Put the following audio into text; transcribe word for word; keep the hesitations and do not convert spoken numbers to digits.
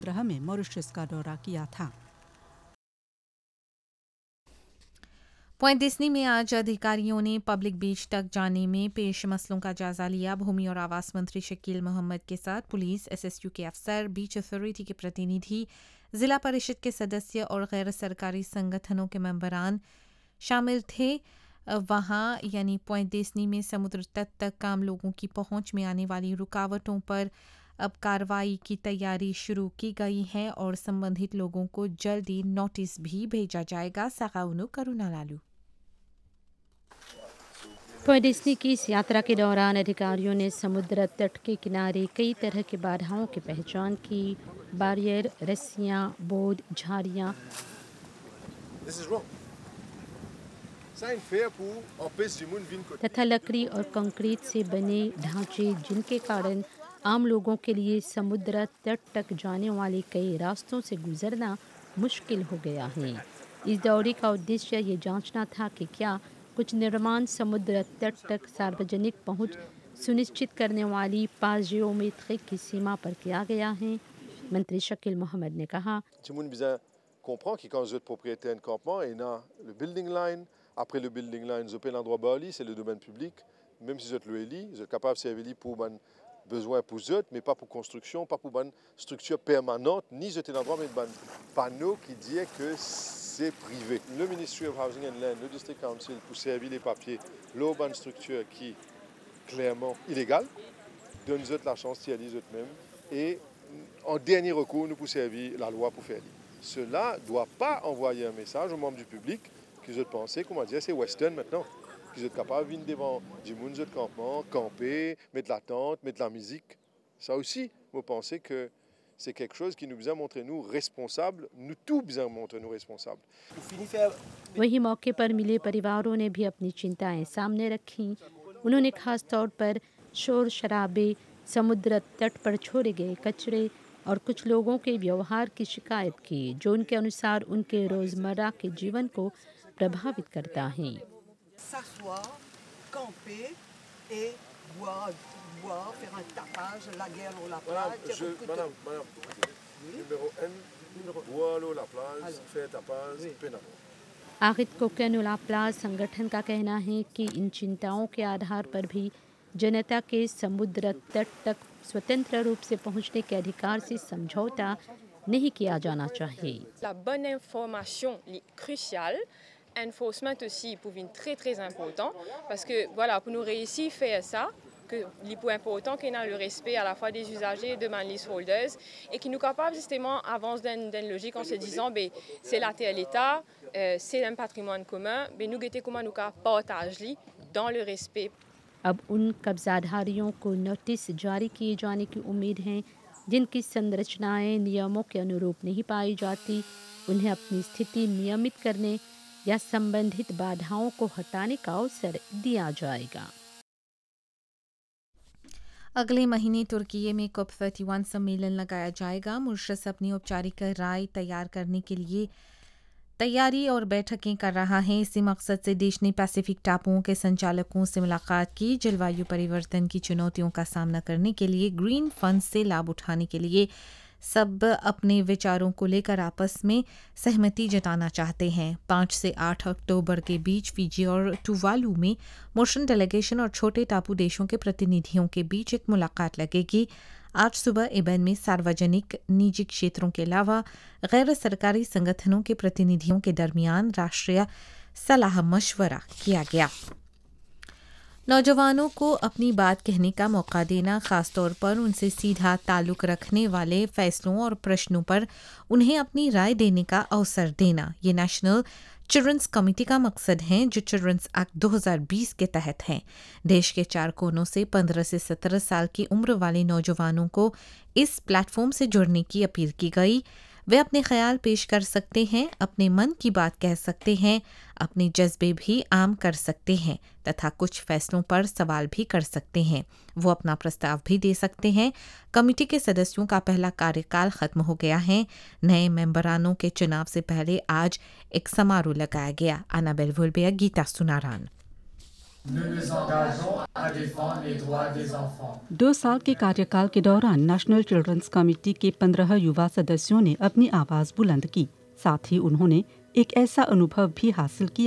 ग्रह में मॉरिशस का दौरा किया था। पॉइंट डिस्नी में आज अधिकारियों ने पब्लिक बीच तक जाने में पेश मसलों का जायजा लिया। भूमि और आवास मंत्री शकील मोहम्मद के साथ पुलिस, एसएसयू के अफसर, बीच अथॉरिटी के प्रतिनिधि, जिला परिषद के सदस्य और गैर सरकारी संगठनों के मेंबरान शामिल थे। वहाँ यानी पॉइंट डिस्नी में समुद्र तट तक आम लोगों की पहुंच में आने वाली रुकावटों पर अब कार्रवाई की तैयारी शुरू की गई है और संबंधित लोगों को जल्द ही नोटिस भी भेजा जाएगा। सागाउनु करुणा लालू। पॉइंट डिस्नी की इस यात्रा के दौरान अधिकारियों ने समुद्र तट के किनारे कई तरह की बाधाओं की पहचान की। बैरियर, रस्सियां, बोर्ड, झाड़ियां तथा लकड़ी और कंक्रीट से बने ढांचे, जिनके कारण आम लोगों के लिए समुद्र तट तक जाने वाले कई रास्तों से गुजरना मुश्किल हो गया है। इस दौरे का उद्देश्य ये जांचना था कि क्या कुछ निर्माण समुद्र तट तक सार्वजनिक पहुंच सुनिश्चित करने वाली पाँच जियोमेट्रिक की सीमा पर किया गया है। मंत्री शकील मोहम्मद ने कहा, comprend que quand vous êtes propriétaire d'un campement, il y a le building line. Après le building line, vous avez l'endroit bali, c'est le domaine public. Même si vous êtes le Eli, vous êtes capable de servir pour des besoins pour eux, mais pas pour construction, pas pour une structure permanente, ni vous êtes l'endroit, mais des panneaux qui disent que c'est privé. Le Ministry of Housing and Land, le District Council, pour servir les papiers, l'urban structure qui est clairement illégale, donne eux la chance d'y aller eux-mêmes. Et en dernier recours, nous pouvons servir la loi pour faire. Cela ne doit pas envoyer un message aux membres du public qu'ils ont pensé, comment dire, c'est western maintenant, qu'ils sont capables de venir devant du monde de campement, camper, mettre la tente, mettre la musique. Ça aussi, vous pensez que c'est quelque chose qui nous besoin montrer nous responsables, nous tous besoin montrer nous responsables. वही मौके पर मिले परिवारों ने भी अपनी चिंताएं सामने रखीं। उन्होंने खास तौर पर शोर शराबे, समुद्र तट पर छोड़े गए कचरे और कुछ लोगों के व्यवहार की शिकायत की, जो उनके अनुसार उनके रोजमर्रा के जीवन को प्रभावित करता है। आखिद कोकेनुला प्लाज संगठन का कहना है कि इन चिंताओं के आधार पर भी जनता के समुद्र तट तक स्वतंत्र रूप से पहुंचने के अधिकार से समझौता नहीं किया जाना चाहिए। La bonne information est cruciale. Enforcement aussi pour une très très important parce que voilà pour nous réussir faire ça que les plus important qu'il y a le respect à la fois des usagers de man leaseholders et qui nous capable justement avance d'une logique en se disant ben c'est la terre l'État, euh, c'est un patrimoine commun, ben nous guetter comment nous का partager dans le respect. अब उन कब्जाधारियों को notice जारी किए जाने की उम्मीद है जिनकी संरचनाएं नियमों के अनुरूप नहीं पाई जाती। उन्हें अपनी स्थिति नियमित करने या संबंधित बाधाओं को हटाने का अवसर दिया जाएगा। अगले महीने तुर्की में कोप इकतीस सम्मेलन लगाया जाएगा। मॉरिशस अपनी औपचारिक राय तैयार करने के लिए तैयारी और बैठकें कर रहा है। इसी मकसद से देश ने पैसिफिक टापुओं के संचालकों से मुलाकात की। जलवायु परिवर्तन की चुनौतियों का सामना करने के लिए ग्रीन फंड से लाभ उठाने के लिए सब अपने विचारों को लेकर आपस में सहमति जताना चाहते हैं। पाँच से आठ अक्टूबर के बीच फिजी और टुवालू में मॉरिशन डेलीगेशन और छोटे टापू देशों के प्रतिनिधियों के बीच एक मुलाकात लगेगी। आज सुबह एबेन में सार्वजनिक निजी क्षेत्रों के अलावा गैर सरकारी संगठनों के प्रतिनिधियों के दरमियान राष्ट्रीय सलाह मशवरा किया गया। नौजवानों को अपनी बात कहने का मौका देना, खासतौर पर उनसे सीधा ताल्लुक़ रखने वाले फैसलों और प्रश्नों पर उन्हें अपनी राय देने का अवसर देना, ये नेशनल चिल्ड्रंस कमेटी का मकसद है, जो चिल्ड्रंस एक्ट दो हज़ार बीस के तहत है। देश के चार कोनों से पंद्रह से सत्रह साल की उम्र वाले नौजवानों को इस प्लेटफॉर्म से जुड़ने की अपील की गई। वे अपने ख्याल पेश कर सकते हैं, अपने मन की बात कह सकते हैं, अपने जज्बे भी आम कर सकते हैं तथा कुछ फैसलों पर सवाल भी कर सकते हैं। वो अपना प्रस्ताव भी दे सकते हैं। कमेटी के सदस्यों का पहला कार्यकाल खत्म हो गया है। नए मेंबरानों के चुनाव से पहले आज एक समारोह लगाया गया। Annabel वुलबेया, Gita सुनारान। Nous nous engageons à défendre les droits des enfants. दो साल के कार्यकाल के दौरान नेशनल चिल्ड्रंस कमेटी के पंद्रह युवा सदस्यों ने अपनी आवाज़ बुलंद की। साथ ही उन्होंने एक ऐसा अनुभव भी हासिल किया